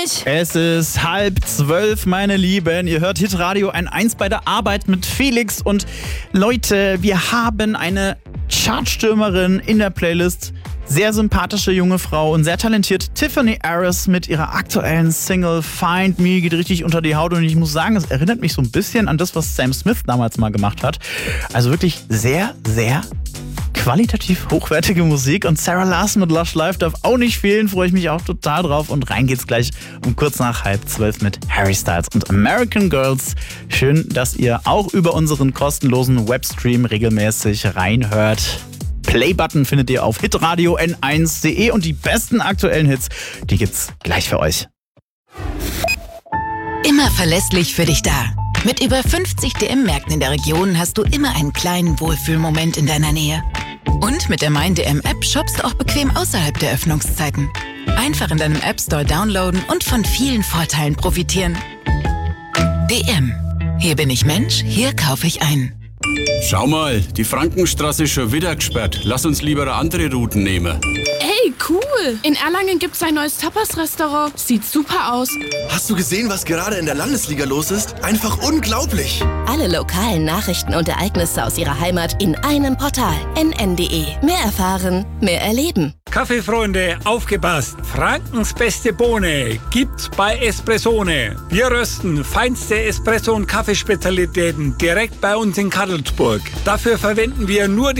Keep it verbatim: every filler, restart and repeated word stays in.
Es ist halb zwölf, meine Lieben. Ihr hört Hitradio ein eins bei der Arbeit mit Felix. Und Leute, wir haben eine Chartstürmerin in der Playlist. Sehr sympathische junge Frau und sehr talentiert. Tiffany Harris mit ihrer aktuellen Single Find Me geht richtig unter die Haut. Und ich muss sagen, es erinnert mich so ein bisschen an das, was Sam Smith damals mal gemacht hat. Also wirklich sehr, sehr qualitativ hochwertige Musik. Und Sarah Larson mit Lush Life darf auch nicht fehlen. Freue ich mich auch total drauf. Und rein geht's gleich um kurz nach halb zwölf mit Harry Styles und American Girls. Schön, dass ihr auch über unseren kostenlosen Webstream regelmäßig reinhört. Playbutton findet ihr auf hitradio n eins punkt de und die besten aktuellen Hits, die gibt's gleich für euch. Immer verlässlich für dich da. Mit über fünfzig D M-Märkten in der Region hast du immer einen kleinen Wohlfühlmoment in deiner Nähe. Und mit der Mein D M-App shoppst du auch bequem außerhalb der Öffnungszeiten. Einfach in deinem App Store downloaden und von vielen Vorteilen profitieren. D M. Hier bin ich Mensch, hier kaufe ich ein. Schau mal, die Frankenstraße ist schon wieder gesperrt. Lass uns lieber eine andere Routen nehmen. Ey, cool. In Erlangen gibt's ein neues Tapas-Restaurant. Sieht super aus. Hast du gesehen, was gerade in der Landesliga los ist? Einfach unglaublich. Alle lokalen Nachrichten und Ereignisse aus ihrer Heimat in einem Portal. n n punkt de. Mehr erfahren, mehr erleben. Kaffeefreunde, aufgepasst! Frankens beste Bohne gibt's bei Espressone. Wir rösten feinste Espresso- und Kaffeespezialitäten direkt bei uns in Kadelsburg. Dafür verwenden wir nur die